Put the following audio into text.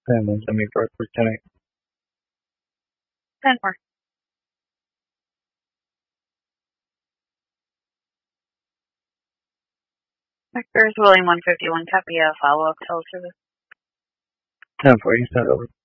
And send me for tonight. 10 more. Victor's William 151, copy a follow-up teleservice. 10-4, you sent over.